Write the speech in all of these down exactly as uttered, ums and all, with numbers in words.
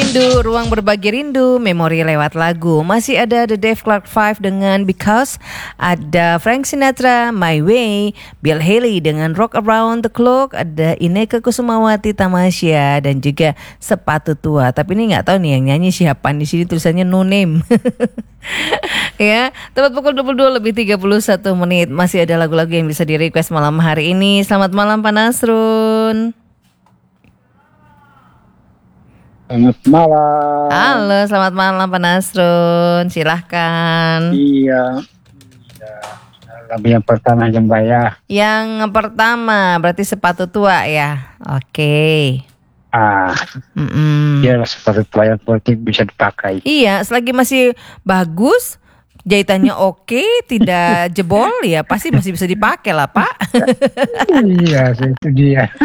Rindu, ruang berbagi rindu, memori lewat lagu. Masih ada The Dave Clark Five dengan Because, ada Frank Sinatra, My Way, Bill Haley dengan Rock Around the Clock, ada Inneke Koesumawati Tamasya dan juga Sepatu Tua. Tapi ini nggak tahu nih yang nyanyi siapa. Di sini tulisannya no name. Ya, tepat pukul dua puluh dua lebih tiga puluh satu menit. Masih ada lagu-lagu yang bisa di request malam hari ini. Selamat malam Pak Nasrun. Selamat malam. Halo, selamat malam Pak Nasrun. Silahkan. Iya. Iya. Lagu yang pertama yang bayar. Yang pertama berarti Sepatu Tua ya. Oke. Ah, Mm-mm. dia sepatu tua yang penting bisa dipakai. Iya, selagi masih bagus, jahitannya oke, tidak jebol ya pasti masih bisa dipakai lah Pak. Iya, itu dia.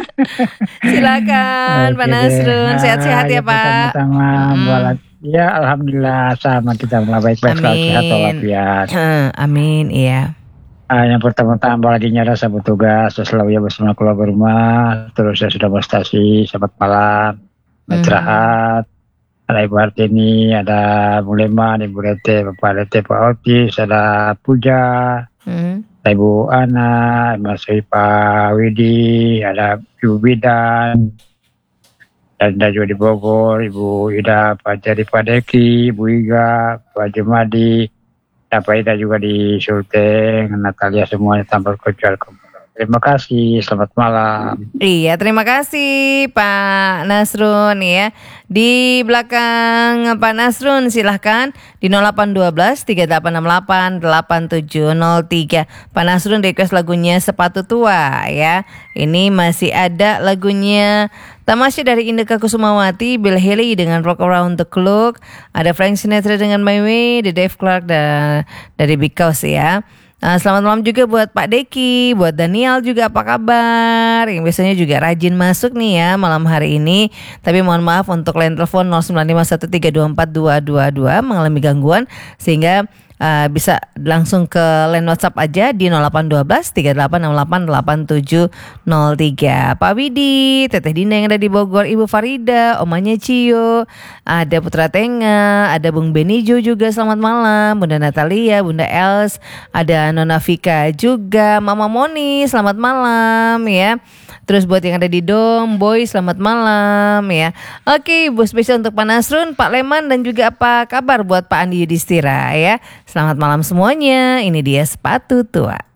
Silakan Pak Oke Nasrun, deh. sehat-sehat Ah, ya yang Pak. Pertama-tama Mm. buat ya alhamdulillah sama kita baik-baik selalu sehat walafiat. Eh, Amin, iya. Ah, yang pertama-tama lagi nyara sahabat tugas, saya selalu ya bersama keluarga rumah. Terus saya sudah berstasi, selamat malam, istirahat. Ada Ibu Hartini, ada Bu Leman, Ibu Rete, Bapak Rete, Pak Otis, ada Puja, Hmm. ada Ibu Ana, Mas Pak Widi, ada Ibu Bidan, dan ada juga di Bogor, Ibu Ida, Pak Jari, Pak Deki, Ibu Iga, Pak Jumadi, Pak Ida juga di Sulteng, Natalia semuanya tanpa kecuali. Terima kasih, selamat malam. Iya, terima kasih Pak Nasrun ya. Di belakang Pak Nasrun silahkan di nol delapan satu dua tiga delapan enam delapan delapan tujuh nol tiga. Pak Nasrun request lagunya Sepatu Tua ya. Ini masih ada lagunya Tamasya dari Inneke Koesumawati, Bill Haley dengan Rock Around the Clock, ada Frank Sinatra dengan My Way, The Dave Clark dan dari Because ya. Nah, selamat malam juga buat Pak Deki, buat Daniel juga apa kabar? Yang biasanya juga rajin masuk nih ya malam hari ini. Tapi mohon maaf untuk line telepon nol sembilan lima satu tiga dua empat dua dua dua mengalami gangguan sehingga Uh, bisa langsung ke line WhatsApp aja di nol delapan satu dua tiga delapan enam delapan delapan tujuh nol tiga. Pak Widi, Teteh Dinda yang ada di Bogor, Ibu Farida, Omanya Cio, ada Putra Tenga, ada Bung Benijo juga selamat malam, Bunda Natalia, Bunda Els, ada Nona Vika juga, Mama Moni selamat malam ya. Terus buat yang ada di Dom, Boy selamat malam ya. Oke, bos spesial untuk Pak Nasrun, Pak Leman dan juga apa kabar buat Pak Andi Yudhistira ya. Selamat malam semuanya, ini dia Sepatu Tua.